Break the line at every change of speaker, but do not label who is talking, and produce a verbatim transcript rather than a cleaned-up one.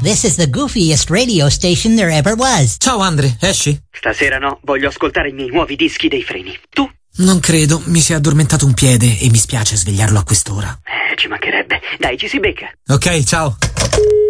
This is the goofiest radio station there ever was.
Ciao Andre, esci?
Stasera no, voglio ascoltare i miei nuovi dischi dei Freni. Tu?
Non credo, mi si è addormentato un piede e mi spiace svegliarlo a quest'ora.
Eh, ci mancherebbe. Dai, ci si becca.
Ok, ciao.